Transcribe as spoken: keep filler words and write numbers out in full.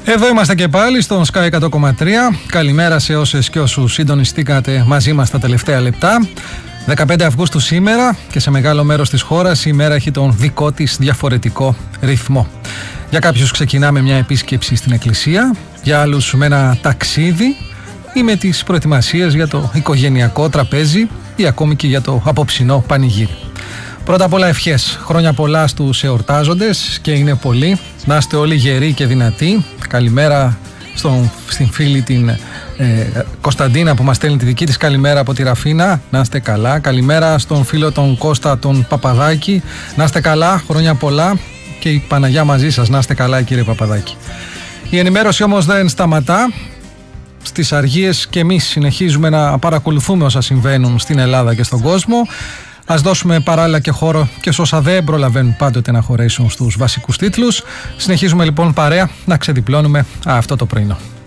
Εδώ είμαστε και πάλι στον Sky εκατό κόμμα τρία. Καλημέρα σε όσες και όσους συντονιστήκατε μαζί μας τα τελευταία λεπτά. δεκαπέντε Αυγούστου σήμερα και σε μεγάλο μέρος της χώρας η μέρα έχει τον δικό της διαφορετικό ρυθμό. Για κάποιους ξεκινά με μια επίσκεψη στην εκκλησία, για άλλους με ένα ταξίδι ή με τις προετοιμασίες για το οικογενειακό τραπέζι ή ακόμη και για το απόψινό πανηγύρι. Πρώτα απ' όλα ευχές, χρόνια πολλά στους εορτάζοντες και είναι πολλοί. Να είστε όλοι γεροί και δυνατοί. Καλημέρα στον, στην φίλη την ε, Κωνσταντίνα που μας στέλνει τη δική της καλημέρα από τη Ραφίνα. Να είστε καλά. Καλημέρα στον φίλο τον Κώστα τον Παπαδάκη. Να είστε καλά, χρόνια πολλά και η Παναγιά μαζί σας. Να είστε καλά κύριε Παπαδάκη. Η ενημέρωση όμως δεν σταματά. Στις αργίες και εμείς συνεχίζουμε να παρακολουθούμε όσα συμβαίνουν στην Ελλάδα και στον κόσμο. Ας δώσουμε παράλληλα και χώρο και σε όσα δεν προλαβαίνουν πάντοτε να χωρέσουν στους βασικούς τίτλους. Συνεχίζουμε λοιπόν παρέα να ξεδιπλώνουμε αυτό το πρωινό.